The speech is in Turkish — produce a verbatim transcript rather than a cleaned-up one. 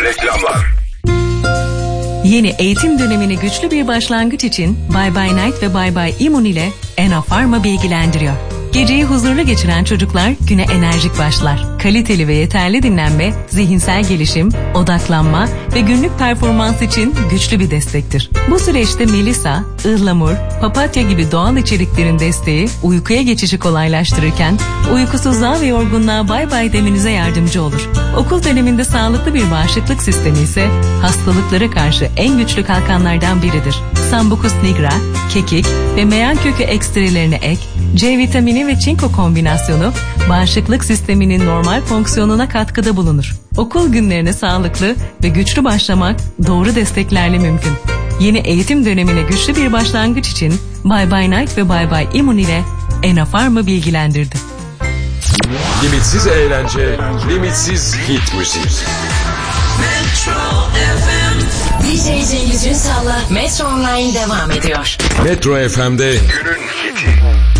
Reklamlar. Yeni eğitim dönemine güçlü bir başlangıç için Bye Bye Night ve Bye Bye Immune ile Ena Pharma bilgilendiriyor. Geceyi huzurlu geçiren çocuklar güne enerjik başlar. Kaliteli ve yeterli dinlenme, zihinsel gelişim, odaklanma ve günlük performans için güçlü bir destektir. Bu süreçte melisa, ıhlamur, papatya gibi doğal içeriklerin desteği uykuya geçişi kolaylaştırırken uykusuzluğa ve yorgunluğa bye bye demenize yardımcı olur. Okul döneminde sağlıklı bir bağışıklık sistemi ise hastalıklara karşı en güçlü kalkanlardan biridir. Sambucus nigra, kekik ve meyan kökü ekstrelerine ek, C vitamini ve çinko kombinasyonu bağışıklık sisteminin normal fonksiyonuna katkıda bulunur. Okul günlerine sağlıklı ve güçlü başlamak doğru desteklerle mümkün. Yeni eğitim dönemine güçlü bir başlangıç için Bye Bye Night ve Bye Bye Immune ile Ena Pharma bilgilendirdi. Limitsiz eğlence, limitsiz hit müzik. Metro F M. D J Cengiz Ünsal'la Metro Online devam ediyor. Metro F M'de Günün